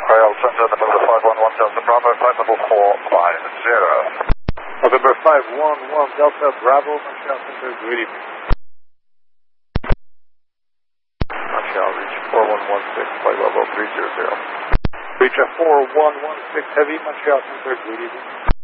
Rail Center, November 511 Delta Bravo, flight level 450. November 511 Delta Bravo, Montreal Center, good evening. Montreal, reach 4116, flight level 300. Reach a 4116 Heavy, Montreal Center, good evening.